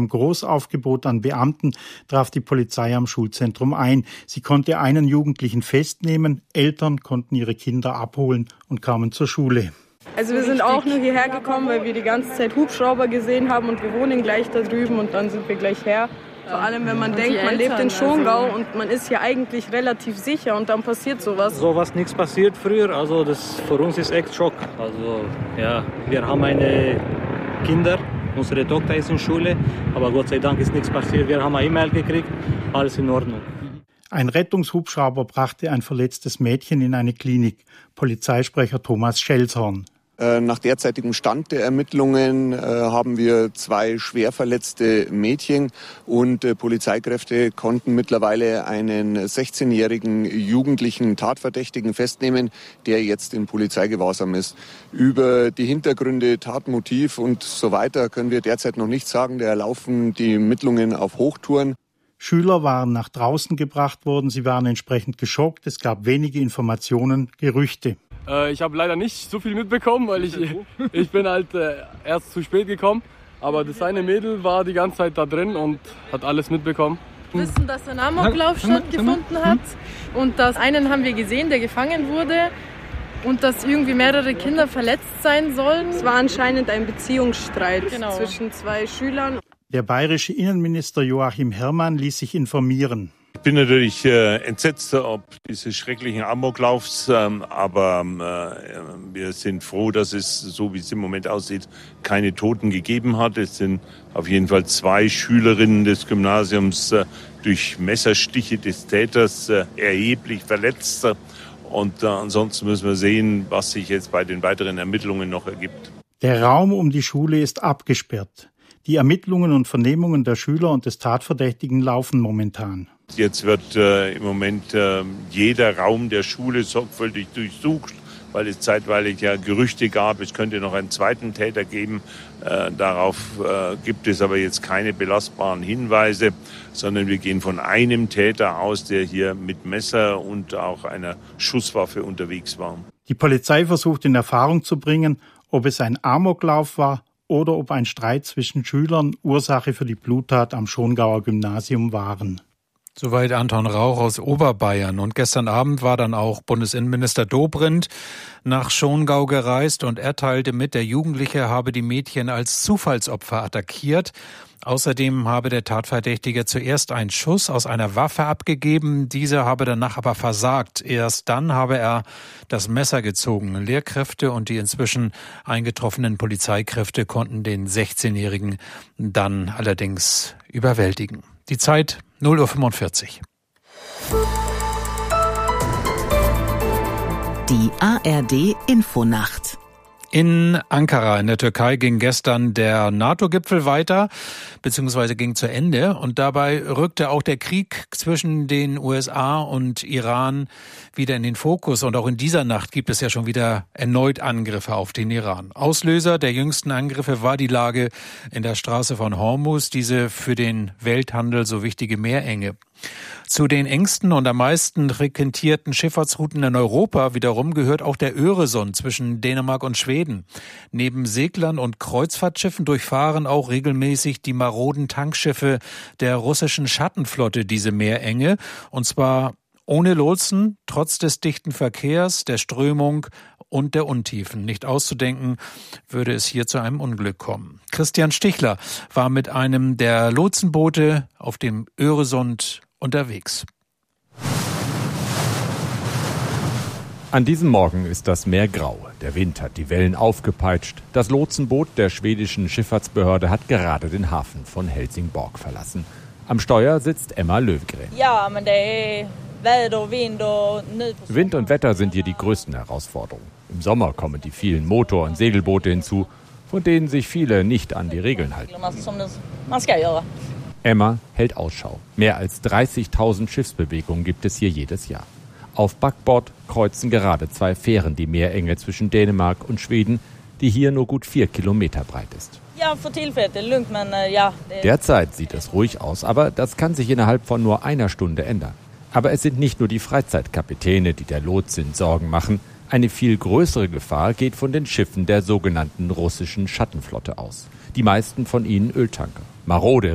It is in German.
einem Großaufgebot an Beamten traf die Polizei am Schulzentrum ein. Sie konnte einen Jugendlichen festnehmen, Eltern konnten ihre Kinder abholen und kamen zur Schule. Also wir sind auch nur hierher gekommen, weil wir die ganze Zeit Hubschrauber gesehen haben und wir wohnen gleich da drüben und dann sind wir gleich her. Vor allem, wenn man denkt, man lebt in Schongau und man ist hier eigentlich relativ sicher und dann passiert sowas. Sowas nichts passiert früher, also das für uns ist echt Schock. Also ja, wir haben eine Kinder, unsere Tochter ist in Schule, aber Gott sei Dank ist nichts passiert. Wir haben eine E-Mail gekriegt, alles in Ordnung. Ein Rettungshubschrauber brachte ein verletztes Mädchen in eine Klinik. Polizeisprecher Thomas Schelshorn. Nach derzeitigem Stand der Ermittlungen haben wir 2 schwer verletzte Mädchen und Polizeikräfte konnten mittlerweile einen 16-jährigen jugendlichen Tatverdächtigen festnehmen, der jetzt in Polizeigewahrsam ist. Über die Hintergründe, Tatmotiv und so weiter können wir derzeit noch nichts sagen. Da laufen die Ermittlungen auf Hochtouren. Schüler waren nach draußen gebracht worden, sie waren entsprechend geschockt, es gab wenige Informationen, Gerüchte. Ich habe leider nicht so viel mitbekommen, weil ich bin halt erst zu spät gekommen. Aber das eine Mädel war die ganze Zeit da drin und hat alles mitbekommen. Wir wissen, dass ein Amoklauf stattgefunden hat und dass einen haben wir gesehen, der gefangen wurde und dass irgendwie mehrere Kinder verletzt sein sollen. Es war anscheinend ein Beziehungsstreit zwischen 2 Schülern. Der bayerische Innenminister Joachim Herrmann ließ sich informieren. Ich bin natürlich entsetzt ob dieses schrecklichen Amoklaufs, aber wir sind froh, dass es, so wie es im Moment aussieht, keine Toten gegeben hat. Es sind auf jeden Fall 2 Schülerinnen des Gymnasiums durch Messerstiche des Täters erheblich verletzt. Und ansonsten müssen wir sehen, was sich jetzt bei den weiteren Ermittlungen noch ergibt. Der Raum um die Schule ist abgesperrt. Die Ermittlungen und Vernehmungen der Schüler und des Tatverdächtigen laufen momentan. Jetzt wird im Moment jeder Raum der Schule sorgfältig durchsucht, weil es zeitweilig ja Gerüchte gab, es könnte noch einen zweiten Täter geben. Darauf gibt es aber jetzt keine belastbaren Hinweise, sondern wir gehen von einem Täter aus, der hier mit Messer und auch einer Schusswaffe unterwegs war. Die Polizei versucht in Erfahrung zu bringen, ob es ein Amoklauf war oder ob ein Streit zwischen Schülern Ursache für die Bluttat am Schongauer Gymnasium waren. Soweit Anton Rauch aus Oberbayern. Und gestern Abend war dann auch Bundesinnenminister Dobrindt nach Schongau gereist und er teilte mit, der Jugendliche habe die Mädchen als Zufallsopfer attackiert. Außerdem habe der Tatverdächtige zuerst einen Schuss aus einer Waffe abgegeben. Diese habe danach aber versagt. Erst dann habe er das Messer gezogen. Lehrkräfte und die inzwischen eingetroffenen Polizeikräfte konnten den 16-Jährigen dann allerdings überwältigen. Die Zeit 0:45 Uhr. Die ARD-Infonacht. In Ankara in der Türkei ging gestern der NATO-Gipfel weiter, beziehungsweise ging zu Ende. Und dabei rückte auch der Krieg zwischen den USA und Iran wieder in den Fokus. Und auch in dieser Nacht gibt es ja schon wieder erneut Angriffe auf den Iran. Auslöser der jüngsten Angriffe war die Lage in der Straße von Hormuz, diese für den Welthandel so wichtige Meerenge. Zu den engsten und am meisten frequentierten Schifffahrtsrouten in Europa wiederum gehört auch der Öresund zwischen Dänemark und Schweden. Neben Seglern und Kreuzfahrtschiffen durchfahren auch regelmäßig die maroden Tankschiffe der russischen Schattenflotte diese Meerenge. Und zwar ohne Lotsen, trotz des dichten Verkehrs, der Strömung und der Untiefen. Nicht auszudenken, würde es hier zu einem Unglück kommen. Christian Stichler war mit einem der Lotsenboote auf dem Öresund unterwegs. An diesem Morgen ist das Meer grau. Der Wind hat die Wellen aufgepeitscht. Das Lotsenboot der schwedischen Schifffahrtsbehörde hat gerade den Hafen von Helsingborg verlassen. Am Steuer sitzt Emma Löfgren. Ja, Wind und Wetter sind hier die größten Herausforderungen. Im Sommer kommen die vielen Motor- und Segelboote hinzu, von denen sich viele nicht an die Regeln halten. Emma hält Ausschau. Mehr als 30.000 Schiffsbewegungen gibt es hier jedes Jahr. Auf Backbord kreuzen gerade 2 Fähren die Meerenge zwischen Dänemark und Schweden, die hier nur gut 4 Kilometer breit ist. Derzeit sieht es ruhig aus, aber das kann sich innerhalb von nur einer Stunde ändern. Aber es sind nicht nur die Freizeitkapitäne, die der Lotsin Sorgen machen. Eine viel größere Gefahr geht von den Schiffen der sogenannten russischen Schattenflotte aus. Die meisten von ihnen Öltanker. Marode